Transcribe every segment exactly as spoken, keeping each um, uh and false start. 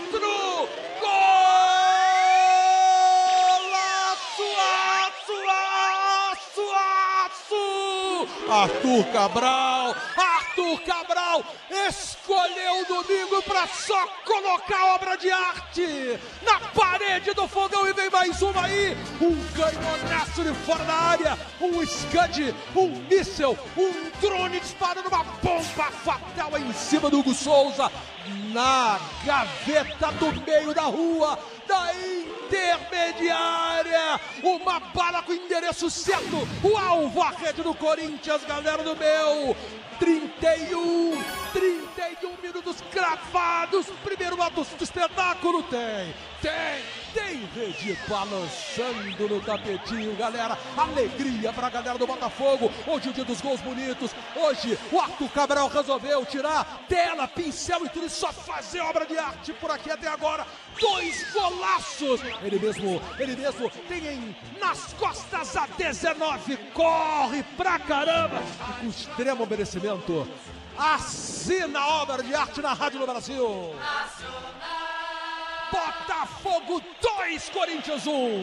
dentro! Arthur Cabral, Arthur Cabral escolheu o domingo para só colocar obra de arte na parede do fogão e vem mais uma aí, um canhonaço de fora da área, um Scud, um míssel, um drone disparando uma bomba fatal em cima do Hugo Souza, na gaveta do meio da rua, da intermediária, uma bala com endereço certo, o alvo, a rede do Corinthians, galera do meu, trinta e um, trinta e um minutos cravados, primeiro ato do espetáculo, tem, tem, tem rede balançando no tapetinho, galera, alegria pra galera do Botafogo, hoje o dia dos gols bonitos, hoje o Arthur Cabral resolveu tirar tela, pincel e tudo, e só fazer obra de arte por aqui até agora, dois golaços, ele mesmo, ele mesmo tem em, nas costas a dezenove, corre pra caramba, e com extremo merecimento, assina a obra de arte na Rádio do Brasil. Botafogo dois, Corinthians um.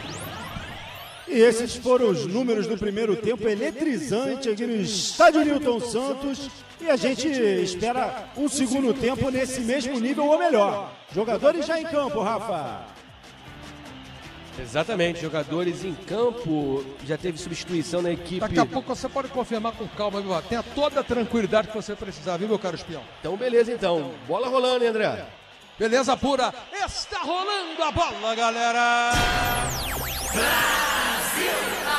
E esses foram os números do primeiro tempo eletrizante aqui no Estádio Newton Santos. E a gente espera um segundo tempo nesse mesmo nível ou melhor. Jogadores já em campo, Rafa. Exatamente, jogadores em campo, já teve substituição na equipe. Daqui a pouco você pode confirmar com calma, viu? Tenha toda a tranquilidade que você precisar, viu, meu caro espião? Então, beleza, então. Bola rolando, hein, André? Beleza pura, está rolando a bola, galera! Brasil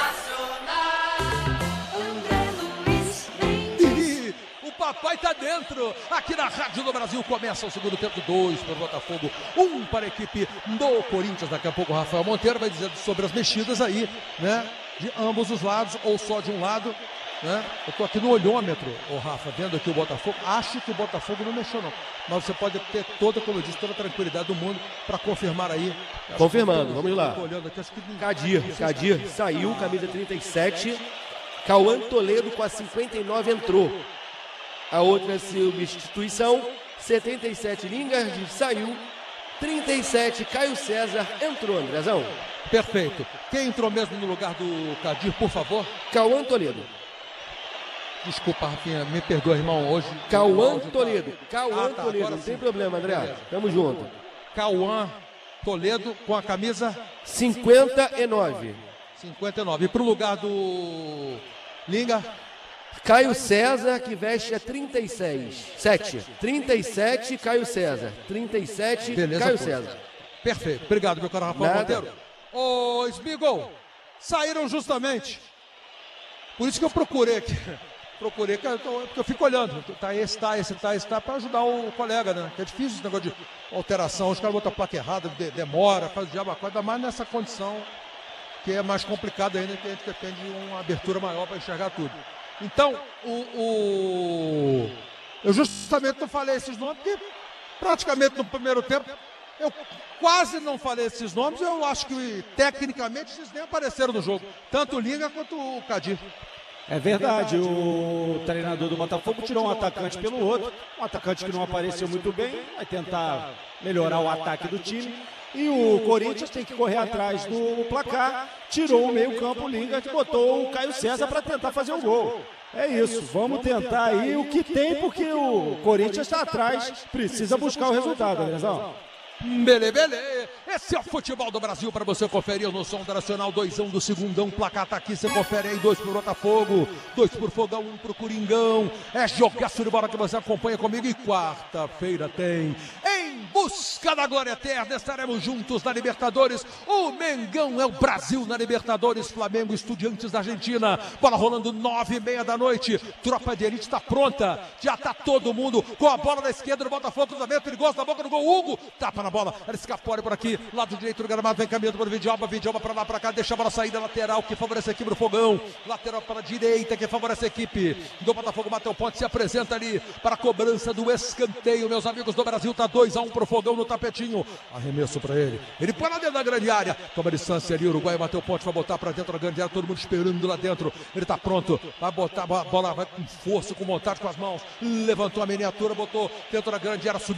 Nacional, André Luiz Mendes. O papai tá dentro, aqui na Rádio do Brasil, começa o segundo tempo, dois para o Botafogo, um para a equipe do Corinthians. Daqui a pouco o Rafael Monteiro vai dizer sobre as mexidas aí, né, de ambos os lados, ou só de um lado, né? Eu tô aqui no olhômetro, o Rafa, vendo aqui o Botafogo, acho que o Botafogo não mexeu não, mas você pode ter toda, como eu disse, toda a tranquilidade do mundo para confirmar aí. Confirmando, vamos lá. Aqui, acho que... Cadir, Cadir saiu, camisa trinta e sete, Cauã Toledo com a cinquenta e nove entrou. A outra substituição, setenta e sete Lingard saiu, trinta e sete Caio César entrou, Andrezão. Perfeito. Quem entrou mesmo no lugar do Cadir, por favor? Cauã Toledo. Desculpa, Rafinha, me perdoa, irmão, hoje... Cauã Toledo. Cauã ah, tá, Toledo, não tem problema, André. Beleza. Tamo junto. Cauã Toledo com a camisa... cinquenta e nove. cinquenta e nove. E pro lugar do Linga... Caio César, que veste a trinta e seis. sete. trinta e sete, Caio César. trinta e sete, beleza, Caio pô. César. Perfeito. Obrigado, meu caro Rafael Monteiro. Ô, Smigol, saíram justamente. Por isso que eu procurei aqui. Procurei, porque eu fico olhando. Tá esse, tá esse, tá esse, tá, para ajudar o colega, né? Que é difícil esse negócio de alteração. Os caras botam a placa errada, de, demora, faz o diabo, ainda mais nessa condição que é mais complicada ainda, que a gente depende de uma abertura maior para enxergar tudo. Então, o, o... eu justamente não falei esses nomes, porque praticamente no primeiro tempo eu quase não falei esses nomes. Eu acho que tecnicamente eles nem apareceram no jogo, tanto o Linga quanto o Cadir. É verdade, o treinador do Botafogo tirou um atacante pelo outro, um atacante que não apareceu muito bem, vai tentar melhorar o ataque do time. E o Corinthians tem que correr atrás do placar, tirou o meio campo, o Lingard, botou o Caio César para tentar fazer o gol. É isso, vamos tentar aí o que tem, porque o Corinthians está atrás, precisa buscar o resultado, Andrezão. Bele, bele. Esse é o futebol do Brasil para você conferir no som nacional. Doisão do segundão, placar tá aqui, você confere aí, dois pro Botafogo, dois pro Fogão, um pro Coringão. É jogaço de bola que você acompanha comigo. E quarta-feira tem Em Busca da Glória Eterna. Estaremos juntos na Libertadores. O Mengão é o Brasil na Libertadores. Flamengo, Estudiantes da Argentina. Bola rolando nove e meia da noite. Tropa de elite está pronta. Já tá todo mundo com a bola na esquerda do Botafogo. Cruzamento perigoso na boca do gol. Hugo tapa na bola, ela escapole por aqui, lado direito do gramado, vem caminhando para o Vidjalba, Vidjalba para lá, para cá, deixa a bola sair da lateral, que favorece a equipe do Fogão, lateral para a direita, que favorece a equipe do Botafogo. Matheus Ponte se apresenta ali para a cobrança do escanteio, meus amigos do Brasil, tá dois a um pro Fogão no tapetinho, arremesso para ele, ele põe lá dentro da grande área, toma distância ali, o Uruguai, Matheus Ponte vai botar para dentro da grande área, todo mundo esperando lá dentro, ele tá pronto, vai botar a bola, vai com força, com vontade, com as mãos, levantou a miniatura, botou dentro da grande área, subiu